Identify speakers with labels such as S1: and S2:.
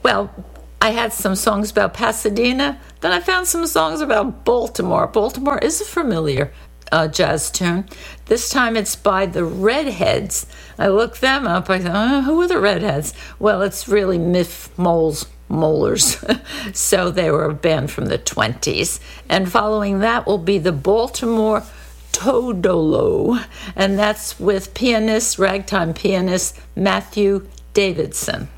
S1: Well, I had some songs about Pasadena. Then I found some songs about Baltimore. Baltimore is a familiar jazz tune. This time it's by the Redheads. I looked them up. I thought, who are the Redheads? Well, it's really Miff Molars. So they were a band from the 20s. And following that will be the Baltimore Todolo. And that's with ragtime pianist Matthew Davidson.